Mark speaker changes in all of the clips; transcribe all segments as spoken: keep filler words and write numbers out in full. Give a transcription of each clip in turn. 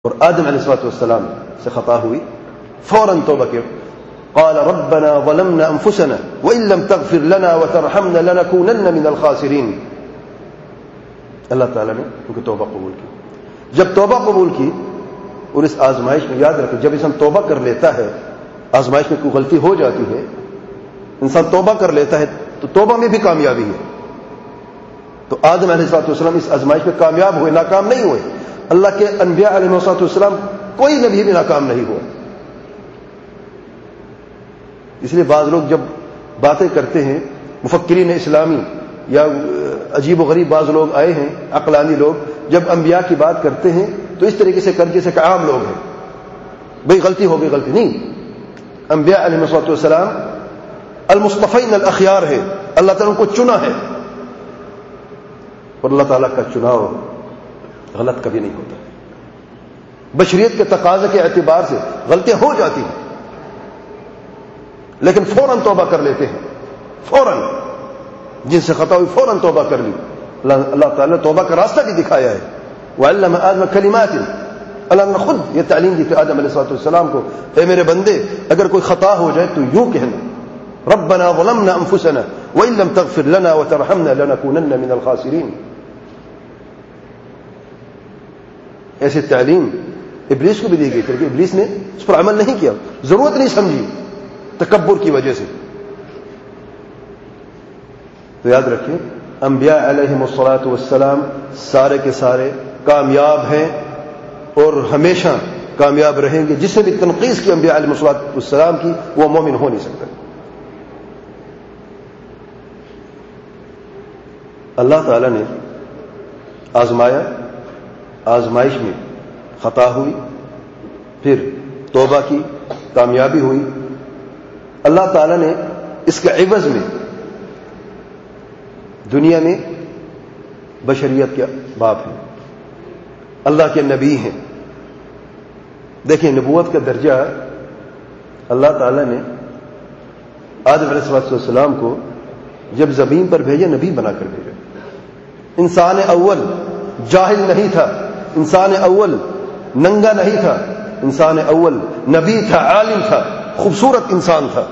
Speaker 1: اور آدم علیہ الصلوۃ والسلام سے خطا ہوئی، فوراً توبہ کی، قال ربنا ظلمنا انفسنا وان لم تغفر لنا وترحمنا لنكونن من الخاسرین۔ اللہ تعالیٰ نے ان کی توبہ قبول کی۔ جب توبہ قبول کی اور اس آزمائش میں یاد رکھیں، جب انسان توبہ کر لیتا ہے، آزمائش میں کوئی غلطی ہو جاتی ہے، انسان توبہ کر لیتا ہے تو توبہ میں بھی کامیابی ہے۔ تو آدم علیہ الصلوۃ والسلام اس آزمائش میں کامیاب ہوئے، ناکام نہیں ہوئے۔ اللہ کے انبیاء علیہ الصلوۃ والسلام کوئی نبی بھی ناکام نہیں ہوا۔ اس لیے بعض لوگ جب باتیں کرتے ہیں، مفکرین اسلامی یا عجیب و غریب بعض لوگ آئے ہیں، عقلانی لوگ، جب انبیاء کی بات کرتے ہیں تو اس طریقے سے کر جیسے کہ عام لوگ ہیں، بھئی غلطی ہو گئی، غلطی نہیں۔ انبیاء علیہ الصلوۃ والسلام المصطفین الاخیار ہے، اللہ تعالیٰ ان کو چنا ہے، اور اللہ تعالیٰ کا چناؤ غلط کبھی نہیں ہوتا۔ بشریت کے تقاضے کے اعتبار سے غلطیاں ہو جاتی ہیں، لیکن فوراً توبہ کر لیتے ہیں، فوراً جن سے خطا ہوئی فوراً توبہ کر لی۔ اللہ تعالیٰ نے توبہ کا راستہ بھی دکھایا ہے۔ وعلم آدم کلمات، اللہ نے خود یہ تعلیم دی کہ آدم علیہ الصلوۃ والسلام کو، اے میرے بندے اگر کوئی خطا ہو جائے تو یوں کہنا، ربنا ظلمنا انفسنا وان لم تغفر لنا وترحمنا لنكونن من الخاسرین۔ ایسی تعلیم ابلیس کو بھی دی گئی تھی، کہ ابلیس نے اس پر عمل نہیں کیا، ضرورت نہیں سمجھی تکبر کی وجہ سے۔ تو یاد رکھیں، انبیاء علیہم الصلاۃ والسلام سارے کے سارے کامیاب ہیں اور ہمیشہ کامیاب رہیں گے۔ جس سے بھی تنقیص کی انبیاء علیہم الصلاۃ والسلام کی، وہ مومن ہو نہیں سکتا۔ اللہ تعالی نے آزمایا، آزمائش میں خطا ہوئی، پھر توبہ کی، کامیابی ہوئی۔ اللہ تعالیٰ نے اس کے عوض میں دنیا میں بشریت کے باپ ہیں، اللہ کے نبی ہیں۔ دیکھیں نبوت کا درجہ اللہ تعالیٰ نے آدم علیہ الصلوۃ والسلام کو جب زمین پر بھیجا، نبی بنا کر بھیجا۔ انسان اول جاہل نہیں تھا، انسان اول ننگا نہیں تھا، انسان اول نبی تھا، عالم تھا، خوبصورت انسان تھا۔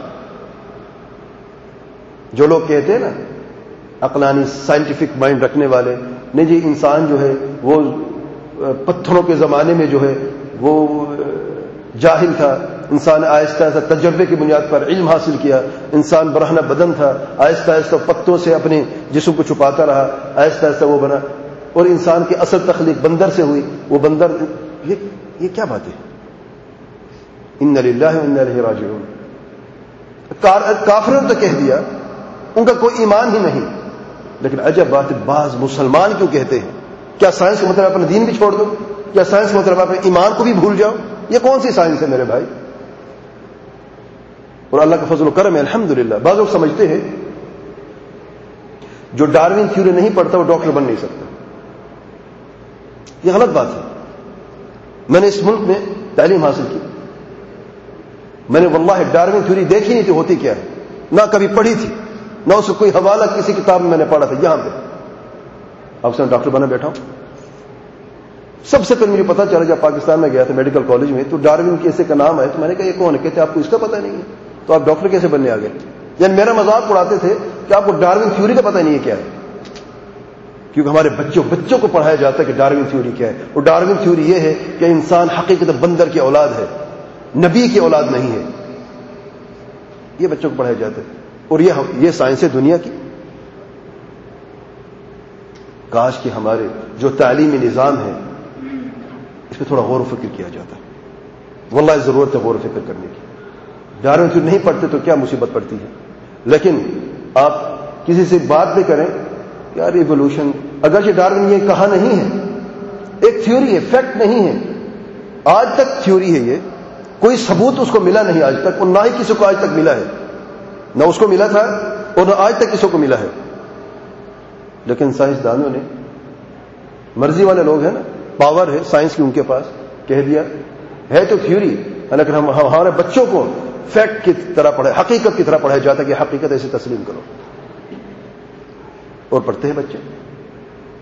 Speaker 1: جو لوگ کہتے ہیں نا عقلانی سائنٹیفک مائنڈ رکھنے والے، نہیں جی انسان جو ہے وہ پتھروں کے زمانے میں جو ہے وہ جاہل تھا، انسان آہستہ آہستہ تجربے کی بنیاد پر علم حاصل کیا، انسان برہنہ بدن تھا، آہستہ آہستہ پتوں سے اپنے جسم کو چھپاتا رہا، آہستہ آہستہ وہ بنا، اور انسان کی اصل تخلیق بندر سے ہوئی۔ وہ بندر، یہ یہ کیا بات ہے؟ ان للہ و انا الیہ راجعون۔ کافروں نے تو کہہ دیا، ان کا کوئی ایمان ہی نہیں، لیکن عجب بات ہے، بعض مسلمان کیوں کہتے ہیں؟ کیا سائنس کا مطلب اپنا دین بھی چھوڑ دو؟ کیا سائنس کا مطلب اپنے ایمان کو بھی بھول جاؤ؟ یہ کون سی سائنس ہے میرے بھائی؟ اور اللہ کا فضل و کرم ہے الحمدللہ۔ بعض لوگ سمجھتے ہیں جو ڈاروین تھیوری نہیں پڑھتا وہ ڈاکٹر بن نہیں سکتا۔ یہ غلط بات ہے۔ میں نے اس ملک میں تعلیم حاصل کی، میں نے واللہ ڈاروین تھیوری دیکھی نہیں تھی ہوتی کیا ہے، نہ کبھی پڑھی تھی، نہ اس کو کوئی حوالہ کسی کتاب میں میں نے پڑھا تھا۔ یہاں پہ اب سے میں ڈاکٹر بنا بیٹھا ہوں۔ سب سے پہلے مجھے پتا چلا جب پاکستان میں گیا تھا میڈیکل کالج میں، تو ڈاروین کیسے کا نام آیا، تو میں نے کہا یہ کون ہے؟ کہتے آپ کو اس کا پتہ نہیں ہے، تو آپ ڈاکٹر کیسے بننے آ گئے؟ یعنی میرا مذاق اڑاتے تھے کہ آپ کو ڈاروین تھیوری کا پتہ نہیں ہے کیا ہے، کیونکہ ہمارے بچوں بچوں کو پڑھایا جاتا ہے کہ ڈاروین تھیوری کیا ہے۔ اور ڈاروین تھیوری یہ ہے کہ انسان حقیقت بندر کی اولاد ہے، نبی کی اولاد نہیں ہے، یہ بچوں کو پڑھایا جاتا ہے۔ اور یہ یہ سائنس ہے دنیا کی۔ کاش کہ ہمارے جو تعلیمی نظام ہے اس پہ تھوڑا غور و فکر کیا جاتا ہے۔ واللہ ضرورت ہے غور و فکر کرنے کی۔ ڈاروین تھیوری نہیں پڑھتے تو کیا مصیبت پڑتی ہے، لیکن آپ کسی سے بات بھی کریں یار ایوولوشن، اگرچہ ڈاروین نے یہ کہا نہیں ہے، ایک تھیوری ہے، فیکٹ نہیں ہے، آج تک تھیوری ہے، یہ کوئی ثبوت اس کو ملا نہیں آج تک، اور نہ ہی کسی کو آج تک ملا ہے، نہ اس کو ملا تھا اور نہ آج تک کسی کو ملا ہے۔ لیکن سائنسدانوں نے، مرضی والے لوگ ہیں نا، پاور ہے سائنس کی ان کے پاس، کہہ دیا ہے تو تھیوری، لیکن ہم ہمارے بچوں کو فیکٹ کی طرح پڑھے، حقیقت کی طرح پڑھایا جاتا ہے کہ حقیقت ایسے تسلیم کرو، اور پڑھتے ہیں بچے۔